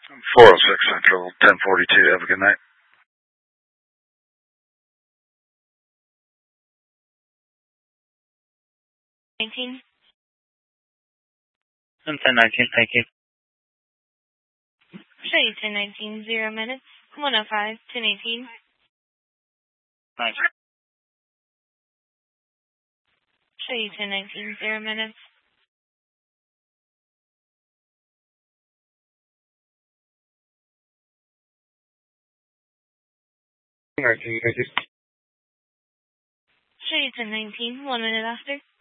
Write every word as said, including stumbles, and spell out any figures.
four oh six Central, ten forty-two. Have a good night. nineteen. And ten nineteen, thank you. Show you ten nineteen, zero minutes, one oh five, ten eighteen. Nice. Show you ten nineteen, zero minutes. nineteen, thank you. Show you ten nineteen, one minute after.